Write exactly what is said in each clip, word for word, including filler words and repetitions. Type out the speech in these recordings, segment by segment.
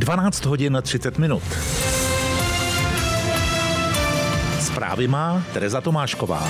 dvanáct hodin na třicet minut. Zprávy má Tereza Tomášková.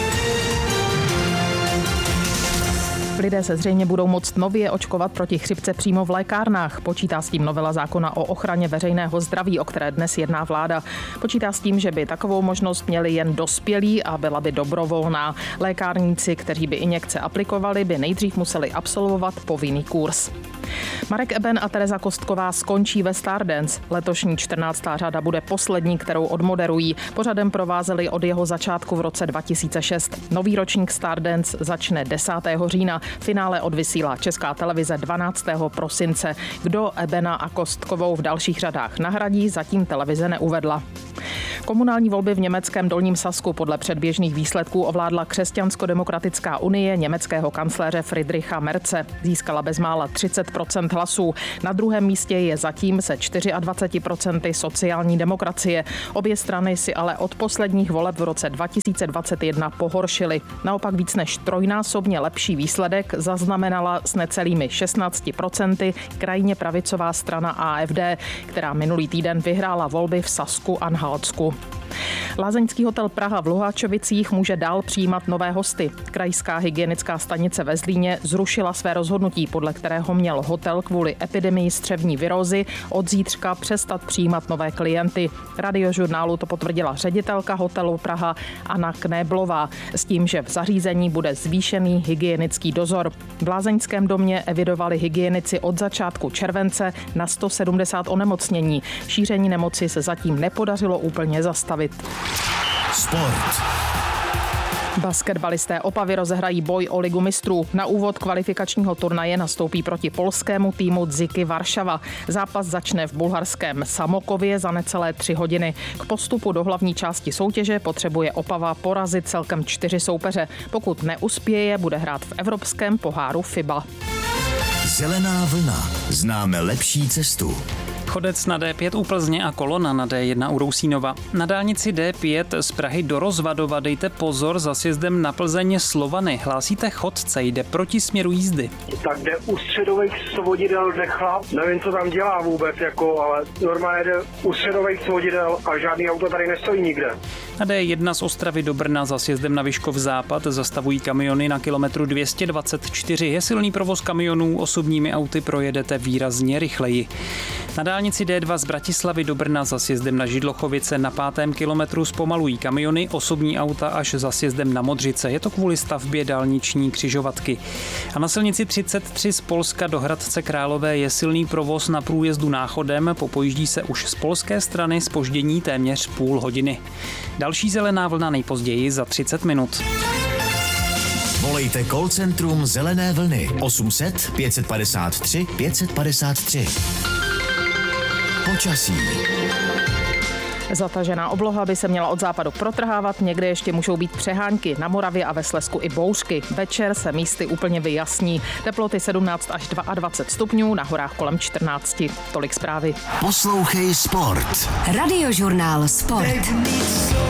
Lidé se zřejmě budou moct nově očkovat proti chřipce přímo v lékárnách. Počítá s tím novela zákona o ochraně veřejného zdraví, o které dnes jedná vláda. Počítá s tím, že by takovou možnost měli jen dospělí a byla by dobrovolná. Lékárníci, kteří by injekce aplikovali, by nejdřív museli absolvovat povinný kurz. Marek Eben a Tereza Kostková skončí ve Stardance. Letošní čtrnáctá řada bude poslední, kterou odmoderují. Pořadem provázeli od jeho začátku v roce dva tisíce šest. Nový ročník Stardance začne desátého října. Finále odvysílá Česká televize dvanáctého prosince. Kdo Ebena a Kostkovou v dalších řadách nahradí, zatím televize neuvedla. Komunální volby v německém Dolním Sasku podle předběžných výsledků ovládla Křesťansko-demokratická unie německého kancléře Friedricha Merze. Získala bezmála třicet procent hlasů. Na druhém místě je zatím se dvacet čtyři procent sociální demokracie. Obě strany si ale od posledních voleb v roce dva tisíce dvacet jedna pohoršily. Naopak víc než trojnásobně lepší výsledek zaznamenala s necelými šestnácti procenty krajně pravicová strana A F D, která minulý týden vyhrála volby v Sasku a Anhaltsku. Lázeňský hotel Praha v Luhačovicích může dál přijímat nové hosty. Krajská hygienická stanice ve Zlíně zrušila své rozhodnutí, podle kterého měl hotel kvůli epidemii střevní virózy od zítřka přestat přijímat nové klienty. Radiožurnálu to potvrdila ředitelka hotelu Praha Anna Knéblová s tím, že v zařízení bude zvýšený hygienický dozor. V lázeňském domě evidovali hygienici od začátku července na sto sedmdesát onemocnění. Šíření nemoci se zatím nepodařilo úplně zastavit. Sport. Basketbalisté Opavy rozehrají boj o ligu mistrů. Na úvod kvalifikačního turnaje nastoupí proti polskému týmu Dziky Varšava. Zápas začne v bulharském Samokově za necelé tři hodiny. K postupu do hlavní části soutěže potřebuje Opava porazit celkem čtyři soupeře. Pokud neuspěje, bude hrát v evropském poháru FIBA. Zelená vlna. Známe lepší cestu. Chodec na D pět u Plzně a kolona na D jedna u Rousínova. Na dálnici D pět z Prahy do Rozvadova dejte pozor za sjezdem na Plzeň Slovany. Hlásíte chodce, jde proti směru jízdy. Tak jde u středových svodidel jde chlap, nevím, co tam dělá vůbec, jako, ale normálně jde u středových svodidel a žádný auto tady nestojí nikde. Na D jedna z Ostravy do Brna za sjezdem na Vyškov západ zastavují kamiony na kilometru dvě stě dvacet čtyři. Je silný provoz kamionů, osobními auty projedete výrazně rychleji. Na dálnici D dva z Bratislavy do Brna za sjezdem na Židlochovice na pátém kilometru zpomalují kamiony, osobní auta až za sjezdem na Modřice. Je to kvůli stavbě dálniční křižovatky. A na silnici třicet tři z Polska do Hradce Králové je silný provoz na průjezdu Náchodem. Popojíždí se už z polské strany zpoždění téměř půl hodiny. Další zelená vlna nejpozději za třicet minut. Volejte call centrum Zelené vlny osm set pět padesát tři pět padesát tři. Počasí. Zatažená obloha by se měla od západu protrhávat, někde ještě můžou být přehánky, na Moravě a ve Slezsku i bouřky. Večer se místy úplně vyjasní. Teploty sedmnáct až dvacet dva stupňů, na horách kolem čtrnáct. Tolik zprávy. Poslouchej Sport. Radiožurnál Sport.